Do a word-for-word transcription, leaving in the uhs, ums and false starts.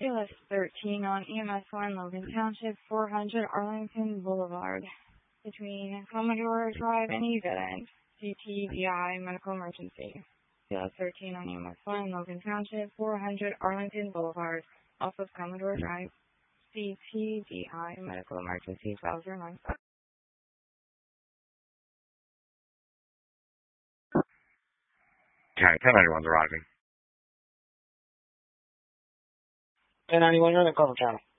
U S thirteen on E M S one, Logan Township, four hundred Arlington Boulevard, between Commodore Drive and East C T D I Medical Emergency. U S thirteen on E M S one, Logan Township, four hundred Arlington Boulevard, off of Commodore Drive, C T D I Medical Emergency, twelve zero nine five. Okay, ten ninety-one's arriving. ten ninety-one, you're in the cover channel.